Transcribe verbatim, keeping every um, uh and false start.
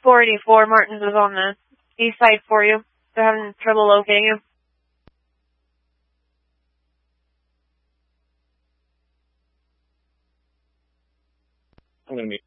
four eighty-four, Martins is on the east side for you. They're having trouble locating you. I'm going to be